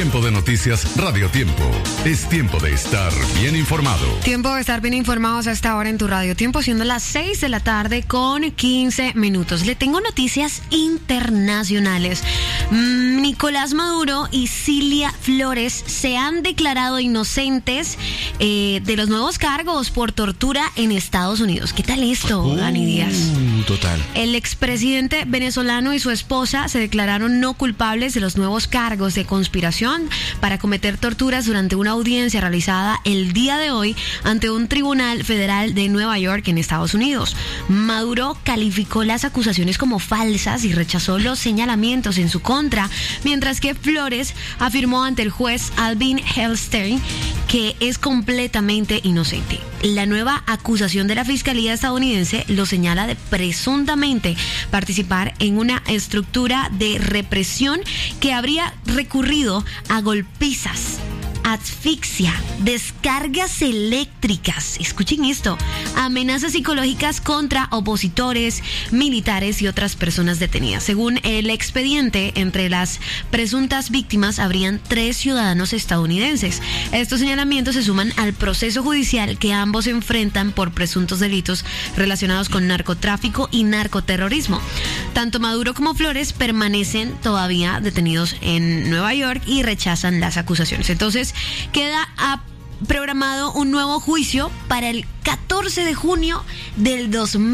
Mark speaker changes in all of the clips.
Speaker 1: Tiempo de noticias Radio Tiempo. Es tiempo de estar bien informado.
Speaker 2: Tiempo de estar bien informados a esta hora en tu Radio Tiempo, siendo las 6 de la tarde con 15 minutos. Le tengo noticias internacionales. Nicolás Maduro y Cilia Flores se han declarado inocentes de los nuevos cargos por tortura en Estados Unidos. ¿Qué tal esto, Dani Díaz?
Speaker 3: Total.
Speaker 2: El expresidente venezolano y su esposa se declararon no culpables de los nuevos cargos de conspiración para cometer torturas durante una audiencia realizada el día de hoy ante un tribunal federal de Nueva York en Estados Unidos. Maduro calificó las acusaciones como falsas y rechazó los señalamientos en su contra, mientras que Flores afirmó ante el juez Alvin Helstein que es completamente inocente. La nueva acusación de la Fiscalía estadounidense lo señala de presuntamente participar en una estructura de represión que habría recurrido a golpizas, asfixia, descargas eléctricas, escuchen esto, amenazas psicológicas contra opositores, militares y otras personas detenidas. Según el expediente, entre las presuntas víctimas habrían 3 ciudadanos estadounidenses. Estos señalamientos se suman al proceso judicial que ambos enfrentan por presuntos delitos relacionados con narcotráfico y narcoterrorismo. Tanto Maduro como Flores permanecen todavía detenidos en Nueva York y rechazan las acusaciones. Entonces, queda programado un nuevo juicio para el 14 de junio del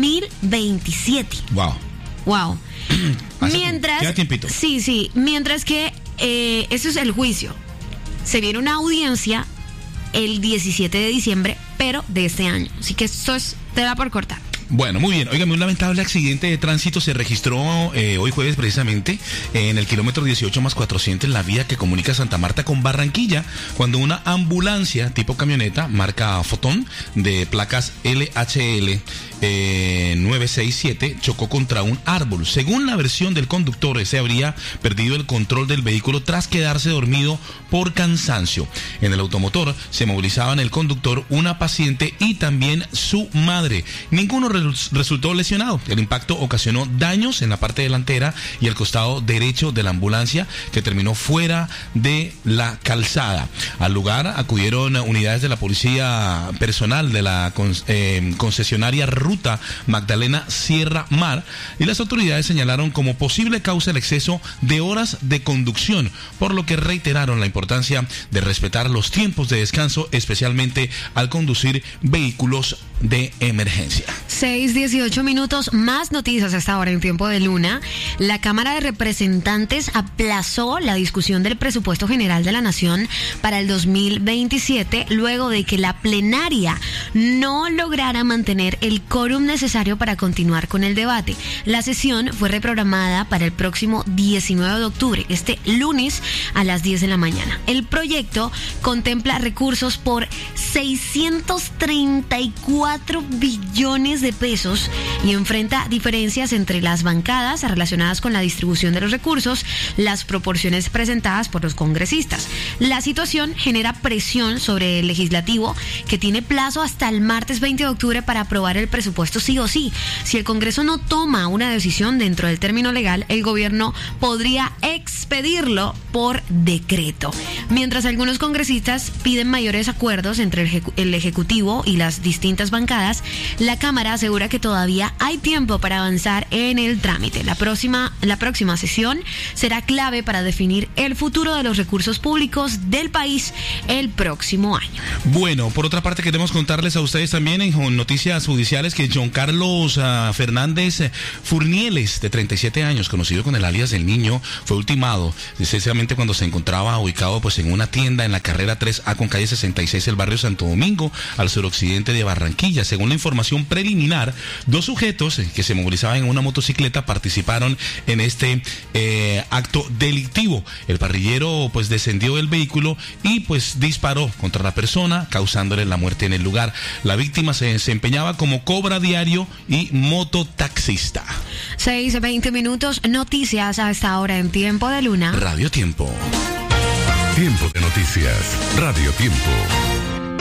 Speaker 2: 2027. Wow. Mientras,
Speaker 3: queda tiempito.
Speaker 2: Sí. Mientras que eso es el juicio. Se viene una audiencia el 17 de diciembre, pero de este año. Así que esto te va por cortar.
Speaker 3: Bueno, muy bien. Óigame, un lamentable accidente de tránsito se registró hoy jueves precisamente en el kilómetro 18+400 en la vía que comunica Santa Marta con Barranquilla, cuando una ambulancia tipo camioneta marca Fotón de placas LHL 967 chocó contra un árbol. Según la versión del conductor, ese habría perdido el control del vehículo tras quedarse dormido por cansancio. En el automotor se movilizaban el conductor, una paciente y también su madre. Ninguno resultó lesionado. El impacto ocasionó daños en la parte delantera y el costado derecho de la ambulancia, que terminó fuera de la calzada. Al lugar acudieron unidades de la policía personal de la concesionaria Ruta Magdalena Sierra Mar, y las autoridades señalaron como posible causa el exceso de horas de conducción, por lo que reiteraron la importancia de respetar los tiempos de descanso, especialmente al conducir vehículos de emergencia.
Speaker 2: 6:18 minutos, más noticias hasta ahora en Tiempo de Luna. La Cámara de Representantes aplazó la discusión del presupuesto general de la Nación para el 2027, luego de que la plenaria no lograra mantener el quórum necesario para continuar con el debate. La sesión fue reprogramada para el próximo 19 de octubre, este lunes a las 10 de la mañana. El proyecto contempla recursos por 634 billones de pesos y enfrenta diferencias entre las bancadas relacionadas con la distribución de los recursos, las proporciones presentadas por los congresistas. La situación genera presión sobre el legislativo, que tiene plazo hasta el martes 20 de octubre para aprobar el presupuesto sí o sí. Si el Congreso no toma una decisión dentro del término legal, el gobierno podría expedirlo por decreto. Mientras algunos congresistas piden mayores acuerdos entre el Ejecutivo y las distintas bancadas, la Cámara asegura que todavía hay tiempo para avanzar en el trámite. La próxima sesión será clave para definir el futuro de los recursos públicos del país el próximo año.
Speaker 3: Bueno, por otra parte queremos contarles a ustedes también en noticias judiciales que John Carlos Fernández Furnieles, de 37 años, conocido con el alias del Niño, fue ultimado precisamente cuando se encontraba ubicado en una tienda en la carrera 3A con calle 66 del barrio Santo Domingo, al suroccidente de Barranquilla. Según la información preliminar, 2 sujetos que se movilizaban en una motocicleta participaron en este acto delictivo. El parrillero descendió del vehículo y disparó contra la persona, causándole la muerte en el lugar. La víctima se desempeñaba como cobra diario y mototaxista.
Speaker 2: 6:20 minutos, noticias a esta hora en Tiempo de Luna.
Speaker 3: Radio Tiempo.
Speaker 1: Tiempo de noticias. Radio Tiempo.